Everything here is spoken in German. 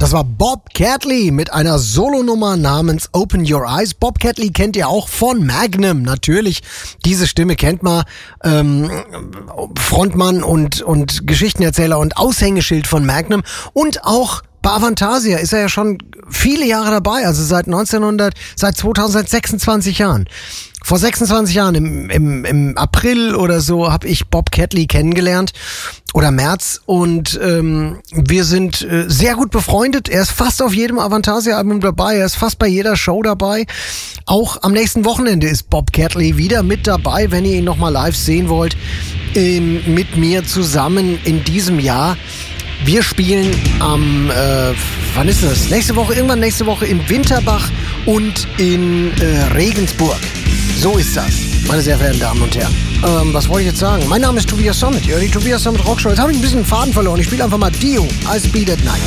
Das war Bob Catley mit einer Solonummer namens Open Your Eyes. Bob Catley kennt ihr auch von Magnum, natürlich. Diese Stimme kennt man. Frontmann und Geschichtenerzähler und Aushängeschild von Magnum. Und auch bei Avantasia ist er ja schon viele Jahre dabei, also seit 26 Jahren. Vor 26 Jahren, im April oder so, habe ich Bob Catley kennengelernt. Oder März. Und wir sind sehr gut befreundet. Er ist fast auf jedem Avantasia-Album dabei. Er ist fast bei jeder Show dabei. Auch am nächsten Wochenende ist Bob Catley wieder mit dabei, wenn ihr ihn nochmal live sehen wollt. Mit mir zusammen in diesem Jahr. Wir spielen am, wann ist das? Irgendwann nächste Woche in Winterbach und in Regensburg. So ist das, meine sehr verehrten Damen und Herren. Was wollte ich jetzt sagen? Mein Name ist Tobias Sommet. Ihr hört die Tobias Sommet Rockshow. Jetzt habe ich ein bisschen den Faden verloren. Ich spiele einfach mal Dio, I Speed at Night.